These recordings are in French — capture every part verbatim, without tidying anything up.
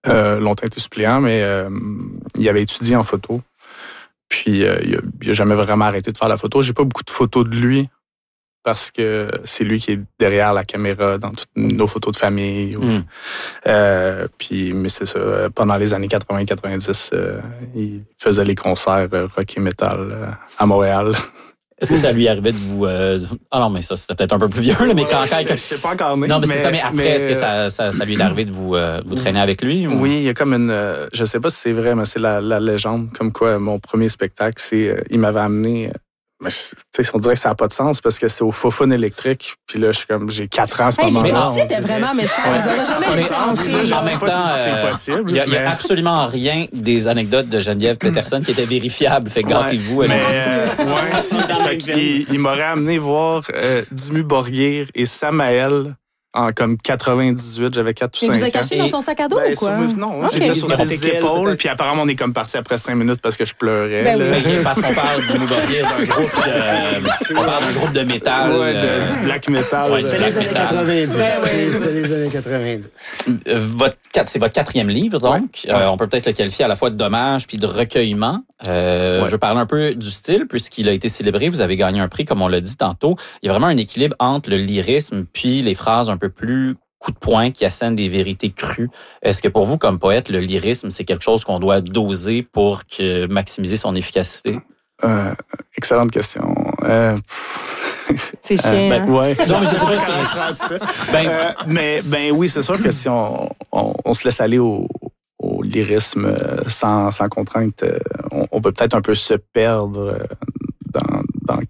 Euh, longtemps été suppléant, mais euh, il avait étudié en photo. Puis euh, il, a, il a jamais vraiment arrêté de faire la photo. J'ai pas beaucoup de photos de lui parce que c'est lui qui est derrière la caméra dans toutes nos photos de famille. Ou, mm. euh, puis, mais c'est ça, pendant les années quatre-vingts quatre-vingt-dix, euh, il faisait les concerts euh, rock et metal euh, à Montréal. Est-ce que ça lui arrivait de vous... Euh... Ah non, mais ça, c'était peut-être un peu plus vieux, là, mais quand... quand... Je sais pas encore né. Non, mais, mais c'est ça, mais après, mais... est-ce que ça, ça, ça lui est arrivé de vous, euh, vous traîner avec lui? Ou... Oui, il y a comme une... Euh, je sais pas si c'est vrai, mais c'est la, la légende, comme quoi mon premier spectacle, c'est... Euh, il m'avait amené... Euh, mais, tu sais, on dirait que ça n'a pas de sens parce que c'est au Fofun électrique. Puis là, je suis comme, j'ai quatre ans à ce hey, moment-là. Mais c'était vraiment méchant. Ouais. Vous n'avez jamais laissé entrer. En même temps, c'est euh, possible. Il n'y a, mais... a absolument rien des anecdotes de Geneviève Peterson qui étaient vérifiables. Fait gâtez-vous. Ouais, mais, euh, ouais, il, il m'aurait amené voir euh, Dimmu Borgir et Samael en comme quatre-vingt-dix-huit, j'avais quatre ou cinq ans. Mais vous avez caché dans son sac à dos ben, ou quoi? Sur, non, okay. j'étais sur ses épaules, puis apparemment on est comme parti après cinq minutes parce que je pleurais. Ben oui. Parce qu'on parle du Borgir, d'un groupe de, on parle d'un groupe de métal. Ouais, de, du black metal. Ouais, c'était les années quatre-vingt-dix. Ben, oui. C'était les années quatre-vingt-dix. Votre, c'est votre quatrième livre, donc. Ouais. Euh, on peut peut-être le qualifier à la fois de dommage puis de recueillement. Euh, ouais. Je veux parler un peu du style, puisqu'il a été célébré. Vous avez gagné un prix, comme on l'a dit tantôt. Il y a vraiment un équilibre entre le lyrisme puis les phrases un peu plus coup de poing qui assènent des vérités crues. Est-ce que pour vous, comme poète, le lyrisme, c'est quelque chose qu'on doit doser pour que, maximiser son efficacité? Euh, excellente question. Euh, c'est chiant. Euh, ben, ouais. Non, mais c'est ça. Ben, euh, mais ben oui, c'est sûr que si on, on, on se laisse aller au, au lyrisme sans, sans contrainte, on, on peut peut-être un peu se perdre dans, dans,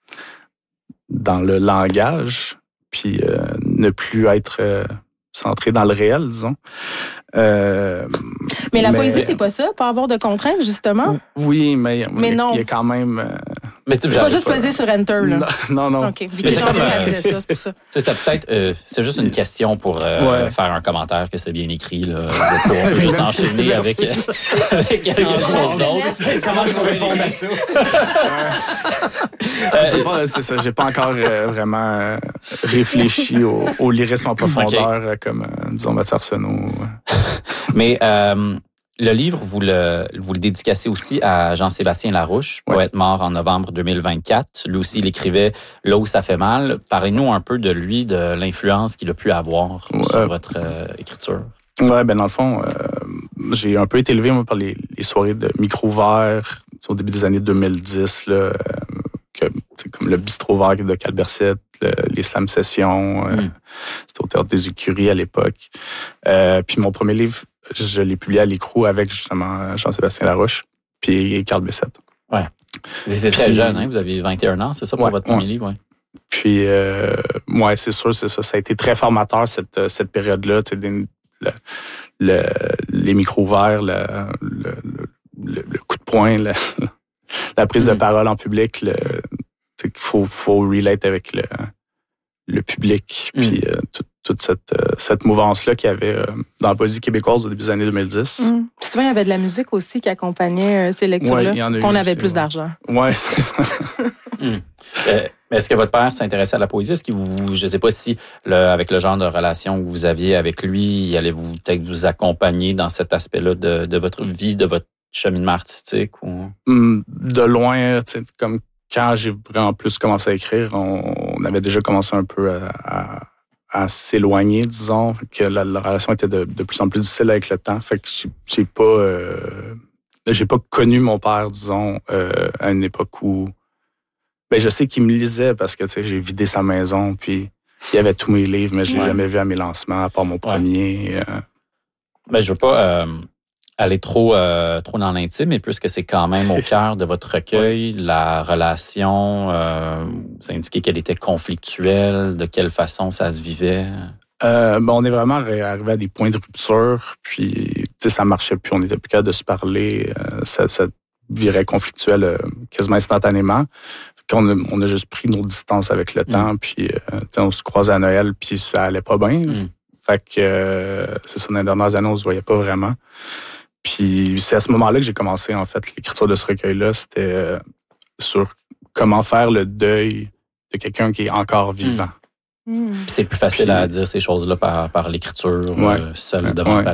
dans le langage. Puis euh, ne plus être euh, centré dans le réel, disons. Euh, mais la mais, poésie, c'est pas ça, pas avoir de contraintes, justement? Oui, mais, mais mais non. il y a quand même... Euh, mais tu pas juste pas... peser sur Enter, là? Non, non. non. OK. Vicky Jean disait ça, c'est pour ça. C'était peut-être... Euh, c'est juste une question pour euh, ouais. faire un commentaire que c'est bien écrit, là. On peut juste enchaîner avec, avec quelque chose d'autre. Comment je vais répondre à ça? euh, j'ai pas, c'est ça, j'ai pas encore euh, vraiment euh, réfléchi au, au lyrisme en profondeur, okay. euh, comme, euh, disons, Mathieu Arsenault. Mais... Euh, Le livre, vous le, vous le dédicacez aussi à Jean-Sébastien Larouche, ouais. poète mort en novembre deux mille vingt-quatre. Lui aussi, il écrivait « Là où ça fait mal ». Parlez-nous un peu de lui, de l'influence qu'il a pu avoir ouais. sur votre euh, écriture. Oui, ben dans le fond, euh, j'ai un peu été élevé moi, par les, les soirées de micro vert au début des années deux mille dix, là, euh, que, comme le bistrot vert de Calbercet, le, les slam sessions. Euh, mm. C'était au Théâtre des Écuries à l'époque. Euh, puis mon premier livre, je l'ai publié à l'écrou avec justement Jean-Sébastien Larouche puis Carl Bessette. Ouais. Vous étiez très jeune, hein? Vous aviez vingt et un ans, c'est ça, pour ouais, votre premier ouais. livre? Ouais. Puis, euh, ouais, c'est sûr, c'est ça. Ça a été très formateur, cette, cette période-là. Tu sais, le, le, les micros verts, le, le, le, le coup de poing, le, la prise mm. de parole en public. Le, tu sais, qu'il faut, faut relate avec le, le public. Mm. Puis, euh, tout, toute cette, euh, cette mouvance-là qu'il y avait euh, dans la poésie québécoise au début des années deux mille dix. Mmh. Souvent, il y avait de la musique aussi qui accompagnait euh, ces lectures-là, ouais, qu'on avait aussi, plus ouais. d'argent. Oui, c'est ça. mmh. euh, Est-ce que votre père s'intéressait à la poésie? Est-ce que vous, je ne sais pas si, le, avec le genre de relation que vous aviez avec lui, il allait vous, peut-être vous accompagner dans cet aspect-là de, de votre vie, de votre cheminement artistique? Ou... Mmh, de loin, tu sais, comme quand j'ai vraiment plus commencé à écrire, on, on avait déjà commencé un peu à... à à s'éloigner, disons, que la, la relation était de, de plus en plus difficile avec le temps. Fait que j'ai, j'ai pas euh, j'ai pas connu mon père, disons, euh, à une époque où ben je sais qu'il me lisait parce que tu sais j'ai vidé sa maison, puis il y avait tous mes livres, mais je l'ai ouais. jamais vu à mes lancements, à part mon premier. Ouais. Euh... Ben je veux pas euh, aller trop euh, trop dans l'intime, mais puisque c'est quand même au cœur de votre recueil, ouais. la relation, euh, vous indiquez qu'elle était conflictuelle, de quelle façon ça se vivait? Euh, ben on est vraiment arrivé à des points de rupture, puis ça marchait plus, on n'était plus capable de se parler, euh, ça, ça virait conflictuel euh, quasiment instantanément. On a, on a juste pris nos distances avec le mm. temps, puis euh, on se croisait à Noël, puis ça allait pas bien. Mm. Fait que euh, c'est ça, dans les dernières années, on se voyait pas vraiment. Puis c'est à ce moment-là que j'ai commencé, en fait, l'écriture de ce recueil-là. C'était euh, sur comment faire le deuil de quelqu'un qui est encore vivant. Mmh. C'est plus facile Puis, à dire ces choses-là par, par l'écriture, ouais, euh, seul devant ouais. le